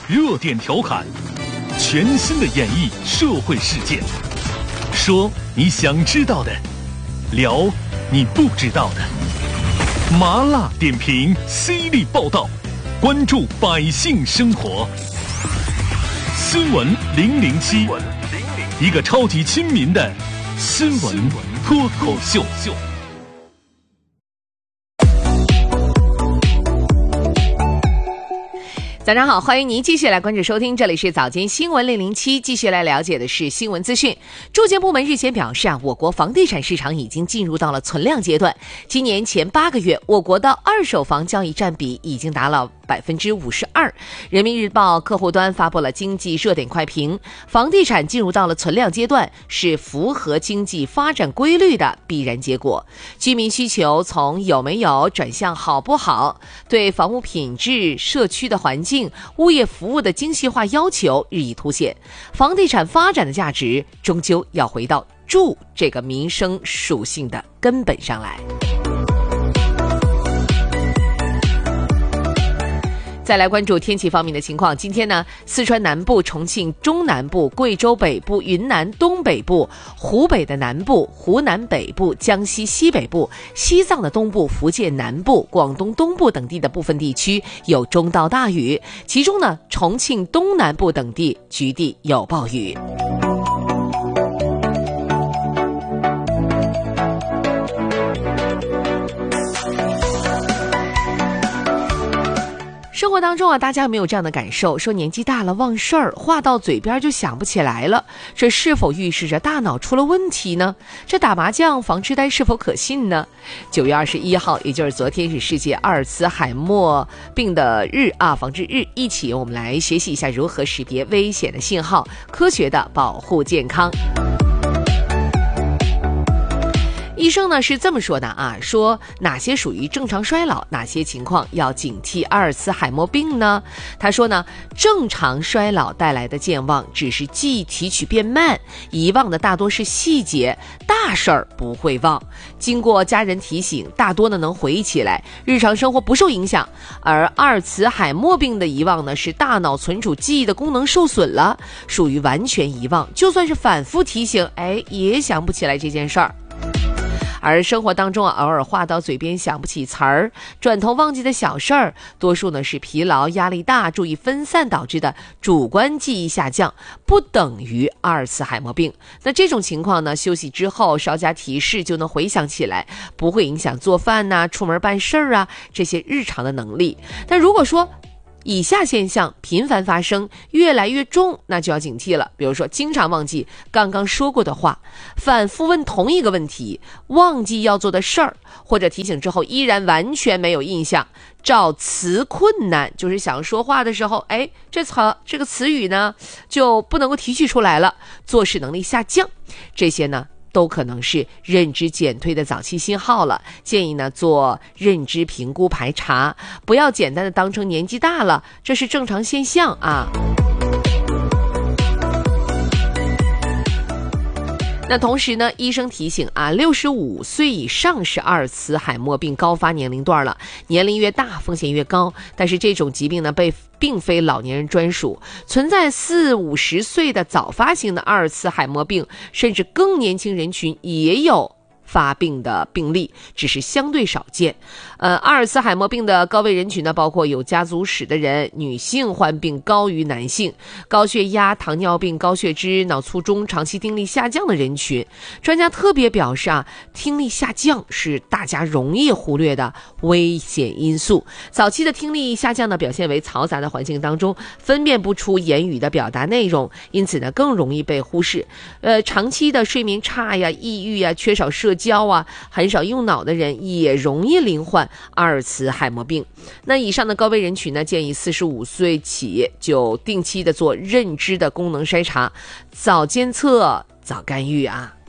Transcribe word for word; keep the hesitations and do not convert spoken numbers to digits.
热点调侃，全新的演绎社会事件，说你想知道的，聊你不知道的，麻辣点评，犀利报道，关注百姓生活。新闻零零七，一个超级亲民的新闻脱口秀。 早上好，欢迎您继续来关注收听，这里是早间新闻零零七，继续来了解的是新闻资讯。住建部门日前表示啊，我国房地产市场已经进入到了存量阶段。今年前八个月，我国的二手房交易占比已经达了百分之五十二。人民日报客户端发布了经济热点快评，房地产进入到了存量阶段，是符合经济发展规律的必然结果。居民需求从有没有转向好不好，对房屋品质、社区的环境、物业服务的精细化要求日益凸显，房地产发展的价值终究要回到住这个民生属性的根本上来。再来关注天气方面的情况，今天呢，四川南部、重庆中南部、贵州北部、云南东北部、湖北的南部、湖南北部、江西西北部、西藏的东部、福建南部、广东东部等地的部分地区有中到大雨，其中呢，重庆东南部等地局地有暴雨。生活当中啊，大家有没有这样的感受，说年纪大了忘事儿，话到嘴边就想不起来了，这是否预示着大脑出了问题呢？这打麻将防痴呆是否可信呢？九月二十一号，也就是昨天，是世界阿尔茨海默病的日啊，防治日，一起我们来学习一下如何识别危险的信号，科学的保护健康。医生呢是这么说的啊，说哪些属于正常衰老，哪些情况要警惕阿尔茨海默病呢？他说呢，正常衰老带来的健忘只是记忆提取变慢，遗忘的大多是细节，大事儿不会忘。经过家人提醒，大多呢能回忆起来，日常生活不受影响。而阿尔茨海默病的遗忘呢，是大脑存储记忆的功能受损了，属于完全遗忘，就算是反复提醒，哎，也想不起来这件事儿。而生活当中啊，偶尔话到嘴边想不起词儿，转头忘记的小事儿，多数呢是疲劳、压力大、注意分散导致的主观记忆下降，不等于阿尔茨海默病。那这种情况呢，休息之后稍加提示就能回想起来，不会影响做饭呐、出门办事儿啊这些日常的能力。但如果说以下现象频繁发生，越来越重，那就要警惕了。比如说经常忘记刚刚说过的话，反复问同一个问题，忘记要做的事儿，或者提醒之后依然完全没有印象，找词困难，就是想说话的时候，哎，这词这个词语呢就不能够提取出来了，做事能力下降，这些呢都可能是认知减退的早期信号了，建议呢做认知评估排查，不要简单的当成年纪大了，这是正常现象啊。那同时呢，医生提醒啊，六十五岁以上是阿尔茨海默病高发年龄段了，年龄越大风险越高，但是这种疾病呢被并非老年人专属，存在四五十岁的早发型的阿尔茨海默病，甚至更年轻人群也有发病的病例，只是相对少见。呃，阿尔茨海默病的高危人群呢，包括有家族史的人，女性患病高于男性，高血压、糖尿病、高血脂、脑卒中、长期听力下降的人群。专家特别表示啊，听力下降是大家容易忽略的危险因素。早期的听力下降呢，表现为嘈杂的环境当中分辨不出言语的表达内容，因此呢更容易被忽视。呃，长期的睡眠差呀、抑郁呀、缺少社交啊，很少用脑的人也容易罹患阿尔茨海默病。那以上的高危人群呢，建议四十五岁起就定期的做认知的功能筛查，早监测早干预啊。